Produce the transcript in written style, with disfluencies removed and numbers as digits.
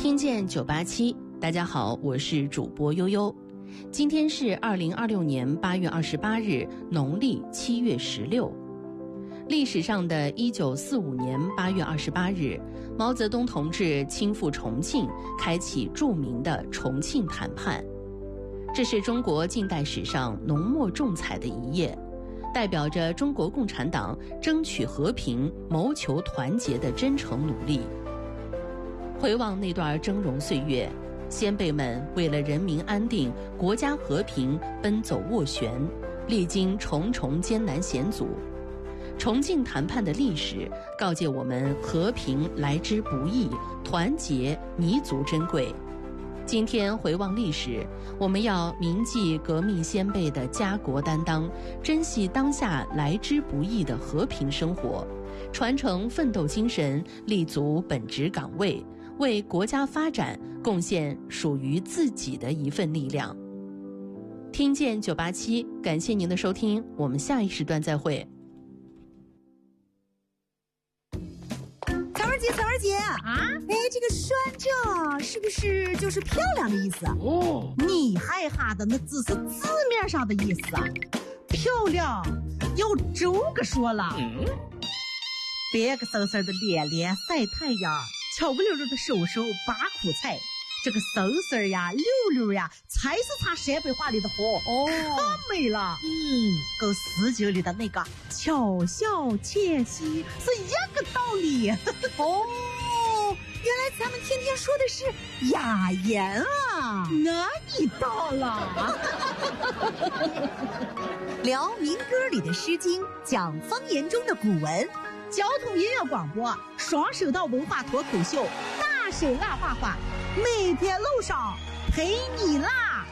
听见987，大家好，我是主播悠悠。今天是2026年8月28日，农历7月16。历史上的1945年8月28日，毛泽东同志亲赴重庆，开启著名的重庆谈判。这是中国近代史上浓墨重彩的一页，代表着中国共产党争取和平、谋求团结的真诚努力。回望那段峥嵘岁月，先辈们为了人民安定、国家和平奔走斡旋，历经重重艰难险阻。重庆谈判的历史告诫我们，和平来之不易，团结弥足珍贵。今天回望历史，我们要铭记革命先辈的家国担当，珍惜当下来之不易的和平生活，传承奋斗精神，立足本职岗位，为国家发展贡献属于自己的一份力量。听见987，感谢您的收听，我们下一时段再会。 彩文姐啊，这个酸这是不是就是漂亮的意思？哦，你害哈的那只是字面上的意思啊，漂亮有这个说了。别个嗖嗖的练练晒太阳，巧不溜溜的收收拔苦菜，这个嗖嗖呀溜溜呀才是他陕北话里的活哦，太美了。跟四九里的那个巧笑窃喜是一个道理。哦，原来咱们天天说的是雅言啊，那你到了。 聊民歌里的诗经，讲方言中的古文， 交通音乐广播，双声道文化脱口秀，大手拉画画，每天路上陪你啦。